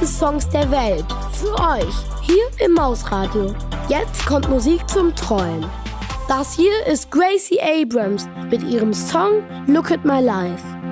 Songs der Welt. Für euch, hier im Mausradio. Jetzt kommt Musik zum Träumen. Das hier ist Gracie Abrams mit ihrem Song Look at My Life.